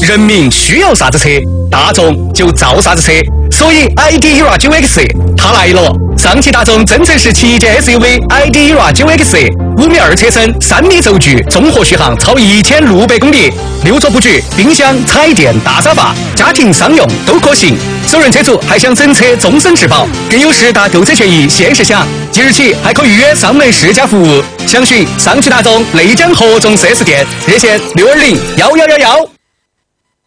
人民需要啥子车，大众就造啥子车。所以 ID. ERA 9X 它来了。上汽大众增程式旗舰 SUV ID. ERA 9X，5.2米车身，3米轴距，综合续航超1600公里，6座布局，冰箱、彩电、大沙发，家庭商用都可行。首任车主还享整车终身质保，更有10大购车权益限时享。即日起还可预约上门试驾服务，详询上汽大众内江合众4S店，热线6201111。